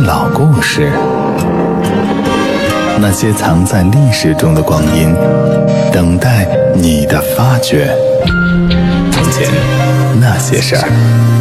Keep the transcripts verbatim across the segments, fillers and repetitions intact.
老故事，那些藏在历史中的光阴，等待你的发掘。从前那些事儿。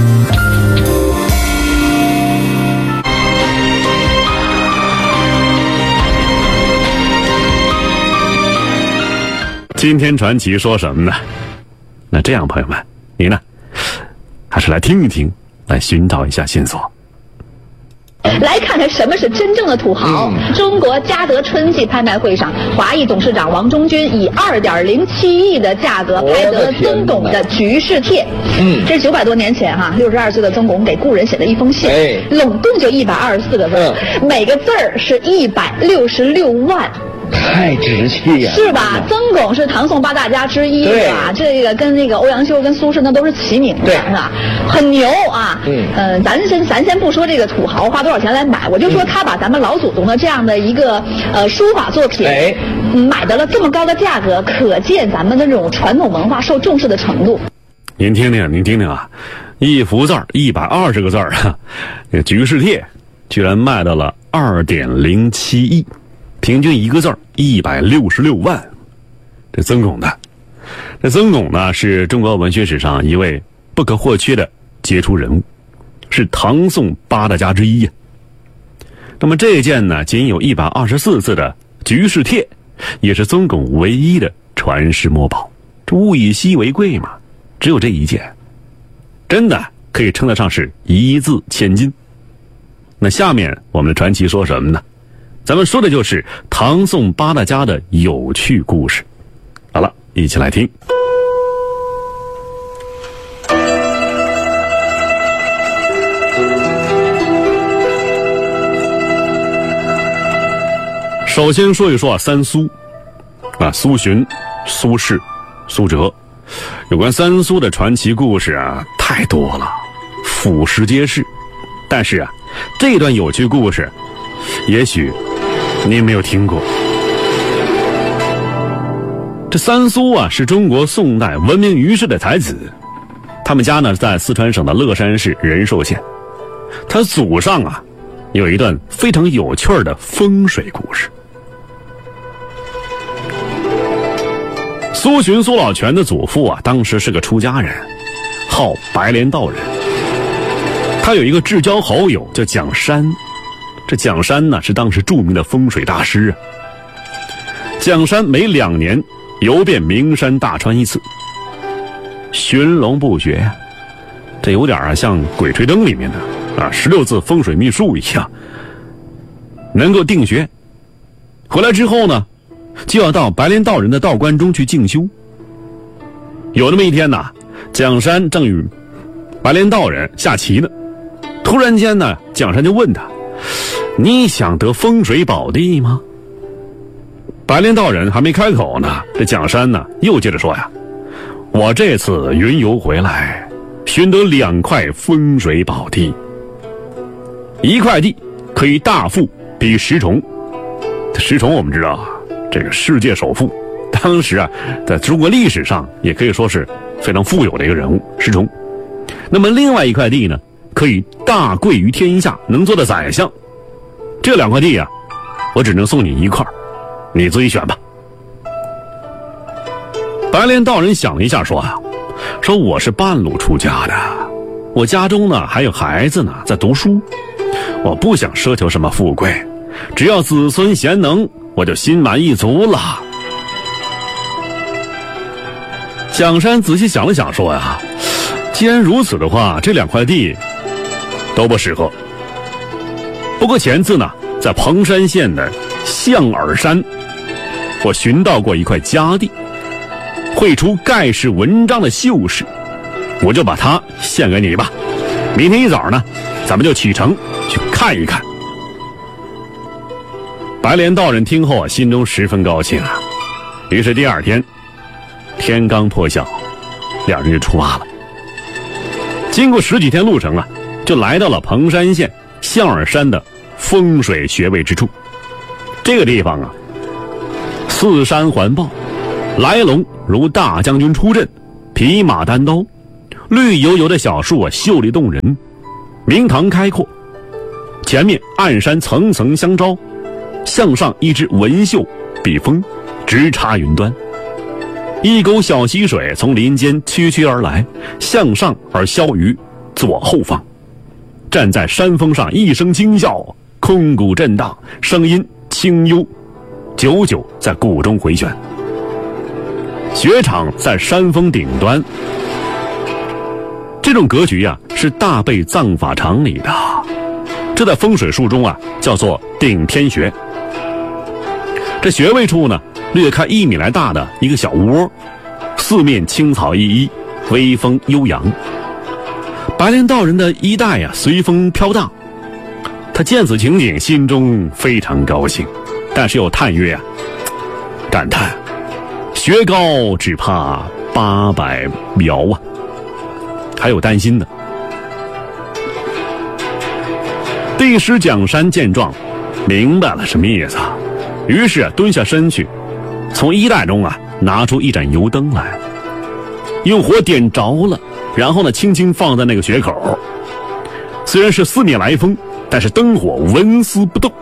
今天传奇说什么呢？那这样，朋友们，你呢，还是来听一听，来寻找一下线索。 来看看什么是真正的土豪。嗯、中国嘉德春季拍卖会上，华谊董事长王中军以二点零七亿的价格拍得曾巩的《局势帖》。嗯，这是九百多年前哈，六十二岁的曾巩给故人写的一封信，哎、拢共就一百二十四个字，嗯、每个字儿是一百六十六万。 太值气呀， 是吧？曾巩是唐宋八大家之一，是吧？这个跟那个欧阳修、跟苏轼那都是齐名的，是吧？很牛啊！嗯，呃，咱先咱先不说这个土豪花多少钱来买，我就说他把咱们老祖宗的这样的一个呃书法作品，哎，买到了这么高的价格，可见咱们的这种传统文化受重视的程度。 您听听，您听听啊，一幅字儿一百二十个字儿，这《局势帖》居然卖到了二点零七亿。平均一个字儿一百六十六万，这曾巩的，这曾巩呢是中国文学史上一位不可或缺的杰出人物，是唐宋八大家之一呀。那么这件呢仅有一百二十四字的《局势帖》，也是曾巩唯一的传世墨宝。这物以稀为贵嘛，只有这一件，真的可以称得上是一字千金。那下面我们的传奇说什么呢？咱们说的就是唐宋八大家的有趣故事。好了，一起来听。首先说一说啊，三苏啊，苏洵、苏轼、苏辙，有关三苏的传奇故事啊，太多了，俯拾皆是。但是啊，这段有趣故事，也许您没有听过。这三苏啊，是中国宋代闻名于世的才子，他们家呢在四川省的乐山市仁寿县。他祖上啊有一段非常有趣的风水故事。苏洵、苏老泉的祖父啊，当时是个出家人，号白莲道人。他有一个至交好友叫蒋山。这蒋山呢是当时著名的风水大师啊。蒋山每两年游遍名山大川一次，寻龙不绝呀，这有点啊像《鬼吹灯》里面的啊十六字风水秘术一样，能够定穴。回来之后呢，就要到白莲道人的道观中去静修。有那么一天呢，蒋山正与白莲道人下棋呢，突然间呢，蒋山就问他：“你想得风水宝地吗？”白莲道人还没开口呢，这蒋山呢又接着说呀：“我这次云游回来，寻得两块风水宝地，一块地可以大富比石崇。石崇我们知道啊，这个世界首富，当时啊在中国历史上也可以说是非常富有的一个人物，石崇。那么另外一块地呢，可以大贵于天下，能做的宰相。这两块地啊，我只能送你一块，你自己选吧。”白莲道人想了一下说啊，说我是半路出家的，我家中呢还有孩子呢在读书，我不想奢求什么富贵，只要子孙贤能，我就心满意足了。蒋山仔细想了想说呀，既然如此的话，这两块地都不适合。不过前次呢，在彭山县的象耳山，我寻到过一块佳地，绘出盖世文章的秀士，我就把它献给你吧。明天一早呢，咱们就启程去看一看。白莲道人听后啊，心中十分高兴啊。于是第二天天刚破晓，两人就出发了。经过十几天路程啊，就来到了彭山县象耳山的风水穴位之处。这个地方啊，四山环抱，来龙如大将军出阵，匹马单刀，绿油油的小树啊，秀丽动人，明堂开阔， 前面暗山层层相招，向上一只文秀笔锋直插云端，一沟小溪水从林间曲曲而来，向上而消于左后方。站在山峰上，一声惊啸，空谷震荡，声音清幽，久久在谷中回旋。雪场在山峰顶端，这种格局啊是大背藏法常理的，这在风水术中啊叫做顶天穴。这穴位处呢，略开一米来大的一个小窝，四面青草依依，微风悠扬。白莲道人的衣带啊随风飘荡，他见此情景，心中非常高兴，但是又叹曰啊，感叹学高只怕八百苗啊，还有担心呢。帝师蒋山见状，明白了什么意思啊，于是啊蹲下身去，从衣袋中啊拿出一盏油灯来，用火点着了，然后呢轻轻放在那个穴口。虽然是四面来风，但是灯火纹丝不动。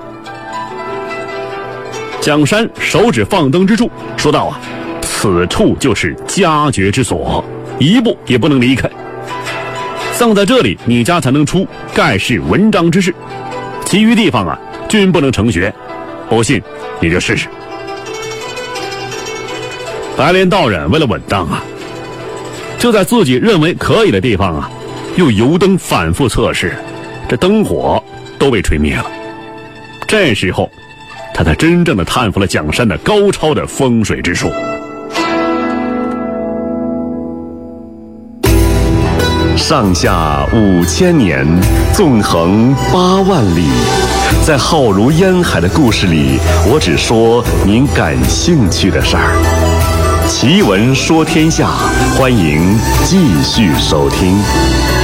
蒋山手指放灯之处，说道啊，此处就是家诀之所，一步也不能离开。葬在这里，你家才能出盖世文章之事，其余地方啊均不能成穴，不信你就试试。白莲道人为了稳当啊，就在自己认为可以的地方啊，用油灯反复测试，这灯火都被吹灭了。这时候他才真正的叹服了蒋山的高超的风水之术。 上下五千年，纵横八万里，在浩如烟海的故事里，我只说您感兴趣的事儿。奇闻说天下，欢迎继续收听。